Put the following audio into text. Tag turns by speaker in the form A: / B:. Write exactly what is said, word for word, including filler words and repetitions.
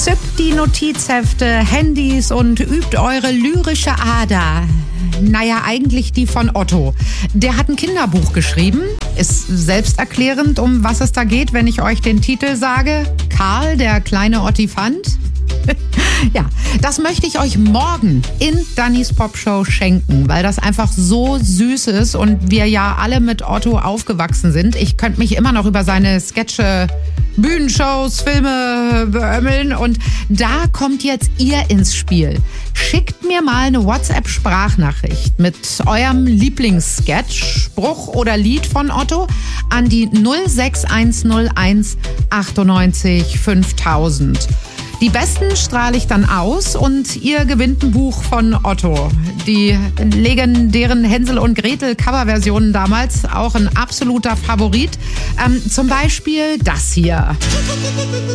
A: Zückt die Notizhefte, Handys und übt eure lyrische Ader. Naja, eigentlich die von Otto. Der hat ein Kinderbuch geschrieben. Ist selbsterklärend, um was es da geht, wenn ich euch den Titel sage. Karl, der kleine Ottifant. Ja, das möchte ich euch morgen in Dannys Popshow schenken, weil das einfach so süß ist und wir ja alle mit Otto aufgewachsen sind. Ich könnte mich immer noch über seine Sketche, Bühnenshows, Filme beömmeln und da kommt jetzt ihr ins Spiel. Schickt mir mal eine WhatsApp-Sprachnachricht mit eurem Lieblingssketch, Spruch oder Lied von Otto an die null sechs eins null eins achtundneunzig fünftausend. Die besten strahle ich dann aus und ihr gewinnt ein Buch von Otto. Die legendären Hänsel und Gretel Coverversionen damals, auch ein absoluter Favorit. Ähm, zum Beispiel das hier.